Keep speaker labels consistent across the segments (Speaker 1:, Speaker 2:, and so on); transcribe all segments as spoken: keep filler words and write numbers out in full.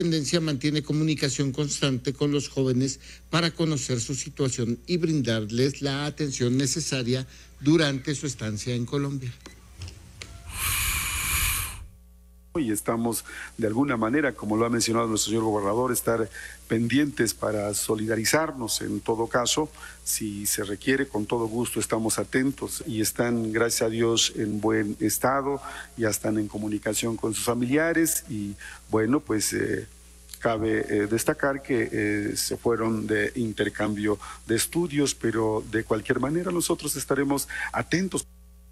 Speaker 1: dependencia mantiene comunicación constante con los jóvenes para conocer su situación y brindarles la atención necesaria durante su estancia en Colombia.
Speaker 2: Y estamos de alguna manera, como lo ha mencionado nuestro señor gobernador, estar pendientes para solidarizarnos en todo caso. Si se requiere, con todo gusto estamos atentos y están, gracias a Dios, en buen estado, ya están en comunicación con sus familiares y bueno, pues eh, cabe eh, destacar que eh, se fueron de intercambio de estudios, pero de cualquier manera nosotros estaremos atentos.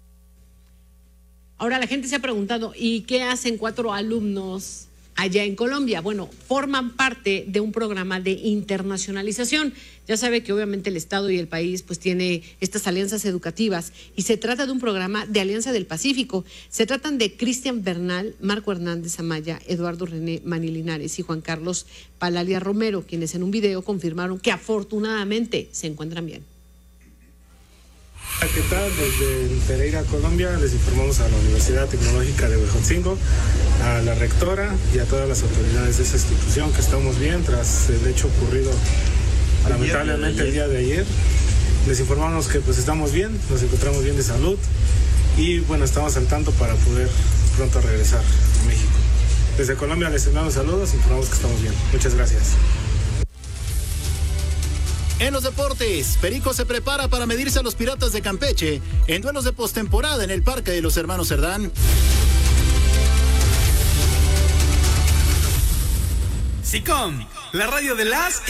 Speaker 3: Ahora la gente se ha preguntado, ¿y qué hacen cuatro alumnos allá en Colombia? Bueno, forman parte de un programa de internacionalización. Ya sabe que obviamente el Estado y el país pues tiene estas alianzas educativas y se trata de un programa de Alianza del Pacífico. Se tratan de Cristian Bernal, Marco Hernández Amaya, Eduardo René Manilinares y Juan Carlos Palalia Romero, quienes en un video confirmaron que afortunadamente se encuentran bien.
Speaker 4: ¿Qué tal? Desde Pereira, Colombia, les informamos a la Universidad Tecnológica de Huejotzingo, a la rectora y a todas las autoridades de esa institución que estamos bien tras el hecho ocurrido lamentablemente el día de ayer. Les informamos que pues estamos bien, nos encontramos bien de salud y bueno, estamos al tanto para poder pronto regresar a México. Desde Colombia les enviamos saludos, informamos que estamos bien. Muchas gracias.
Speaker 5: En los deportes, Perico se prepara para medirse a los Piratas de Campeche en duelos de postemporada en el Parque de los Hermanos Cerdán.
Speaker 6: SICOM, la radio de las